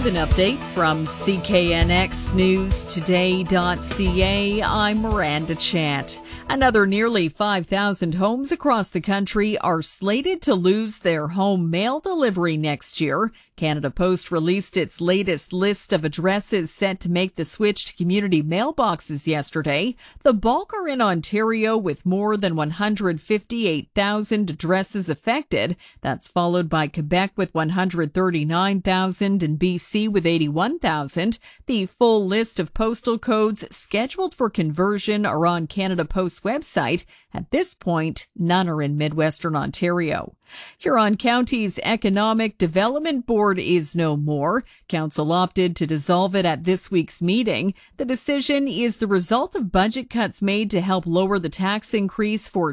With an update from CKNXNewsToday.ca, I'm Miranda Chant. Another nearly 5,000 homes across the country are slated to lose their home mail delivery next year. Canada Post released its latest list of addresses set to make the switch to community mailboxes yesterday. The bulk are in Ontario, with more than 158,000 addresses affected. That's followed by Quebec with 139,000 and BC with 81,000. The full list of postal codes scheduled for conversion are on Canada Post's website. At this point, none are in Midwestern Ontario. Huron County's Economic Development Board is no more. Council opted to dissolve it at this week's meeting. The decision is the result of budget cuts made to help lower the tax increase for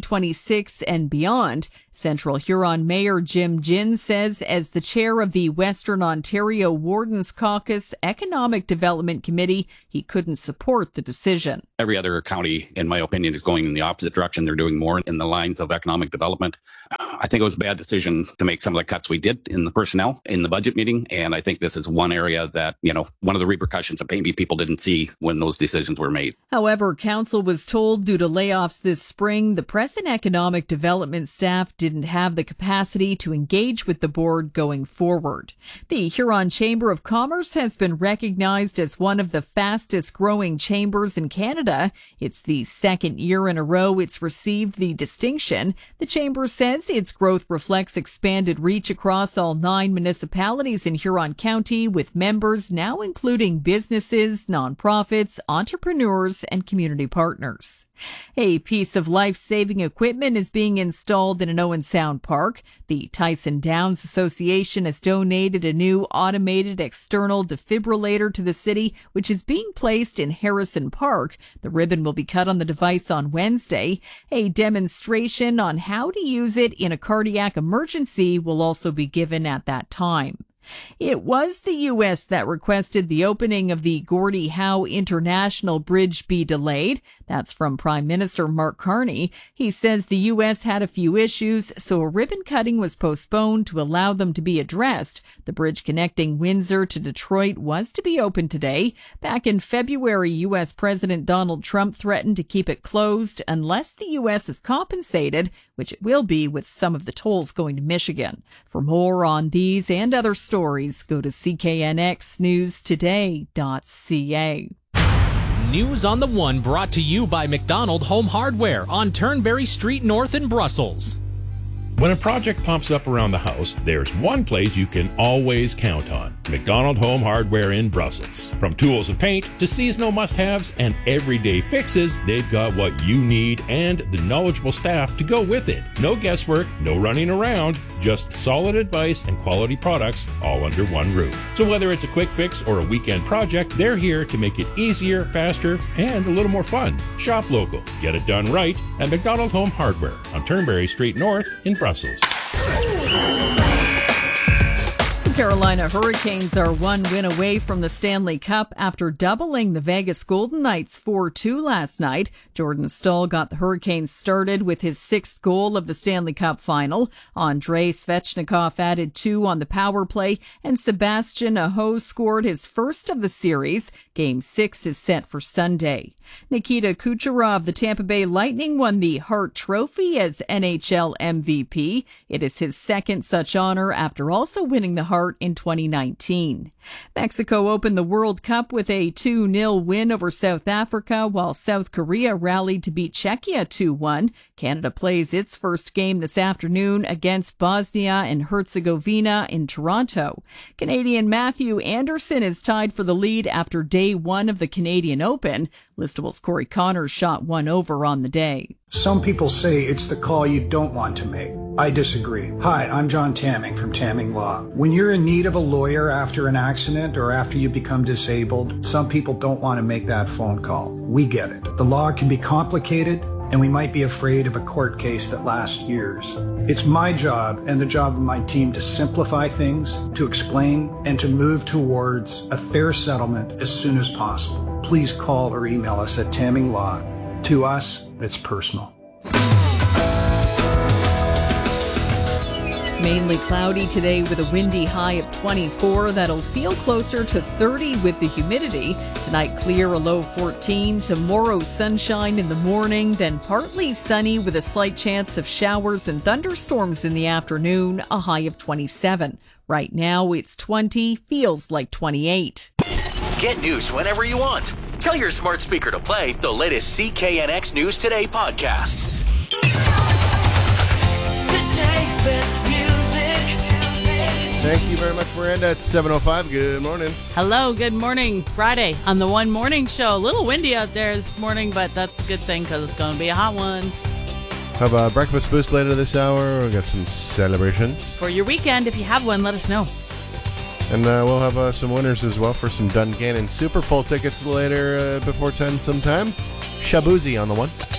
2026 and beyond. Central Huron Mayor Jim Ginn says, as the chair of the Western Ontario Wardens Caucus Economic Development Committee, he couldn't support the decision. Every other county, in my opinion, is going in the opposite direction. They're doing more in the lines of economic development. I think it was a bad decision to make some of the cuts we did in the personnel in the budget meeting. And I think this is one area that, one of the repercussions that maybe people didn't see when those decisions were made. However, Council was told due to layoffs this spring, the present economic development staff didn't have the capacity to engage with the board going forward. The Huron Chamber of Commerce has been recognized as one of the fastest growing chambers in Canada. It's the second year in a row it's received the distinction. The chamber says its growth reflects expanded reach across all 9 municipalities in Huron County, with members now including businesses, nonprofits, entrepreneurs, and community partners. A piece of life-saving equipment is being installed in an Owen Sound park. The Tyson Downs Association has donated a new automated external defibrillator to the city, which is being placed in Harrison Park. The ribbon will be cut on the device on Wednesday. A demonstration on how to use it in a cardiac emergency will also be given at that time. It was the U.S. that requested the opening of the Gordie Howe International Bridge be delayed. That's from Prime Minister Mark Carney. He says the U.S. had a few issues, so a ribbon cutting was postponed to allow them to be addressed. The bridge connecting Windsor to Detroit was to be opened today. Back in February, U.S. President Donald Trump threatened to keep it closed unless the U.S. is compensated, which it will be with some of the tolls going to Michigan. For more on these and other stories, go to CKNXNewsToday.ca. News on the One brought to you by McDonald Home Hardware on Turnberry Street North in Brussels. When a project pops up around the house, there's one place you can always count on: McDonald Home Hardware in Brussels. From tools and paint to seasonal must-haves and everyday fixes, they've got what you need and the knowledgeable staff to go with it. No guesswork, no running around, just solid advice and quality products all under one roof. So whether it's a quick fix or a weekend project, they're here to make it easier, faster, and a little more fun. Shop local. Get it done right at McDonald Home Hardware on Turnberry Street North in Brussels. Carolina Hurricanes are one win away from the Stanley Cup after doubling the Vegas Golden Knights 4-2 last night. Jordan Staal got the Hurricanes started with his 6th goal of the Stanley Cup final. Andrei Svechnikov added 2 on the power play, and Sebastian Aho scored his first of the series. Game 6 is set for Sunday. Nikita Kucherov, the Tampa Bay Lightning, won the Hart Trophy as NHL MVP. It is his second such honor after also winning the Hart in 2019. Mexico opened the World Cup with a 2-0 win over South Africa, while South Korea rallied to beat Czechia 2-1. Canada plays its first game this afternoon against Bosnia and Herzegovina in Toronto. Canadian Matthew Anderson is tied for the lead after day 1 of the Canadian Open. Listable's Corey Connors shot 1 over on the day. Some people say it's the call you don't want to make. I disagree. Hi, I'm John Tamming from Tamming Law. When you're in need of a lawyer after an accident or after you become disabled, some people don't want to make that phone call. We get it. The law can be complicated, and we might be afraid of a court case that lasts years. It's my job and the job of my team to simplify things, to explain, and to move towards a fair settlement as soon as possible. Please call or email us at Tamming Law. To us, it's personal. mainly cloudy today with a windy high of 24. That'll feel closer to 30 with the humidity. Tonight, clear, a low 14. Tomorrow, sunshine in the morning, then partly sunny with a slight chance of showers and thunderstorms in the afternoon, a high of 27. Right now, it's 20, feels like 28. Get news whenever you want. Tell your smart speaker to play the latest CKNX News Today podcast. Today's best music. Thank you very much, Miranda. It's 7:05. Good morning. Hello, good morning. Friday on the One Morning Show. A little windy out there this morning, but that's a good thing because it's going to be a hot one. Have a breakfast boost later this hour. We've got some celebrations. For your weekend, if you have one, let us know. And we'll have some winners as well for some Dungannon Super Bowl tickets later before 10 sometime. Shabuzi on the one.